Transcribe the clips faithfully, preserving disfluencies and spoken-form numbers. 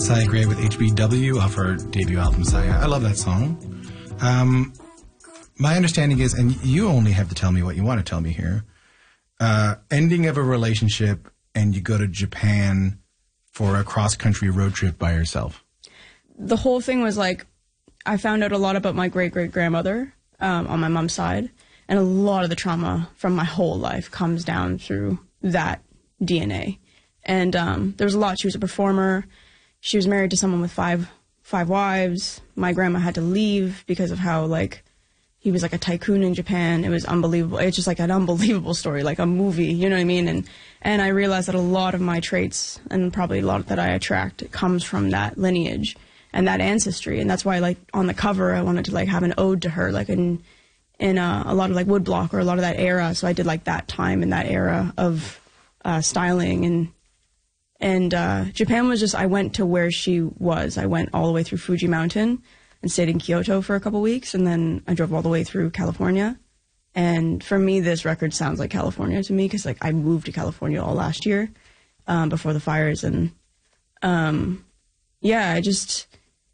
Saya Gray with H B W off her debut album, Saya. I love that song. Um, my understanding is, and you only have to tell me what you want to tell me here, uh, ending of a relationship and you go to Japan for a cross-country road trip by yourself. The whole thing was like, I found out a lot about my great-great-grandmother um, on my mom's side, and a lot of the trauma from my whole life comes down through that D N A. And um, there was a lot. She was a performer. She was married to someone with five five wives. My grandma had to leave because of how, like, he was like a tycoon in Japan. It was unbelievable. It's just like an unbelievable story, like a movie, you know what I mean? And and I realized that a lot of my traits, and probably a lot that I attract, it comes from that lineage and that ancestry. And that's why, like, on the cover, I wanted to, like, have an ode to her, like, in, in uh, a lot of, like, woodblock or a lot of that era. So I did, like, that time and that era of uh, styling. And And uh, Japan was just, I went to where she was. I went all the way through Fuji Mountain and stayed in Kyoto for a couple weeks, and then I drove all the way through California. And for me, this record sounds like California to me, because, like, I moved to California all last year um, before the fires. And, um, yeah, I just,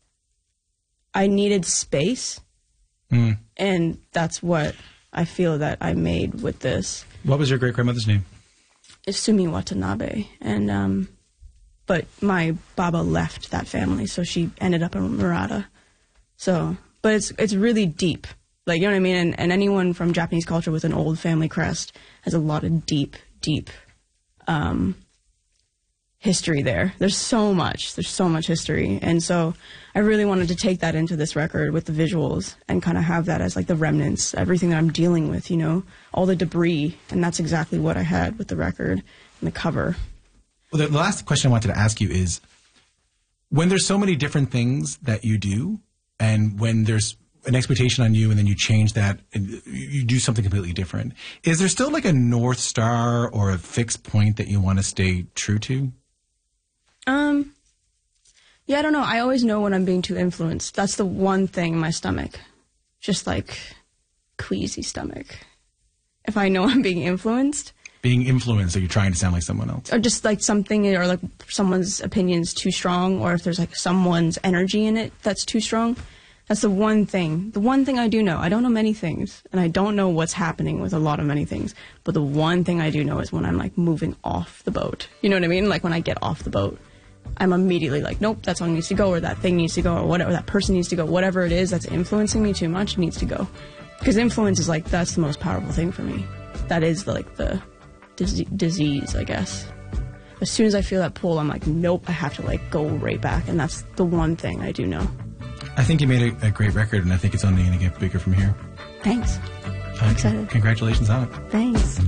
I needed space. Mm. And that's what I feel that I made with this. What was your great-grandmother's name? It's Sumi Watanabe. And, um, but my baba left that family, so she ended up in Murata. So, but it's it's really deep. Like, you know what I mean? And, and anyone from Japanese culture with an old family crest has a lot of deep, deep um, history there. There's so much. There's so much history. And so I really wanted to take that into this record with the visuals and kind of have that as, like, the remnants, everything that I'm dealing with, you know, all the debris. And that's exactly what I had with the record and the cover. Well, the last question I wanted to ask you is, when there's so many different things that you do, and when there's an expectation on you and then you change that and you do something completely different, is there still, like, a North Star or a fixed point that you want to stay true to? Um, yeah, I don't know. I always know when I'm being too influenced. That's the one thing in my stomach. Just, like, queasy stomach. If I know I'm being influenced. Being influenced, or you're trying to sound like someone else? Or just, like, something, or, like, someone's opinion's too strong, or if there's, like, someone's energy in it that's too strong. That's the one thing. The one thing I do know. I don't know many things, and I don't know what's happening with a lot of many things. But the one thing I do know is when I'm, like, moving off the boat. You know what I mean? Like, when I get off the boat, I'm immediately like, nope, that song needs to go, or that thing needs to go, or whatever, that person needs to go. Whatever it is that's influencing me too much needs to go. Because influence is, like, that's the most powerful thing for me. That is, the, like, the dis- disease, I guess. As soon as I feel that pull, I'm like, nope, I have to, like, go right back. And that's the one thing I do know. I think you made a, a great record, and I think it's only going to get bigger from here. Thanks. I'm excited. Congratulations on it. Thanks.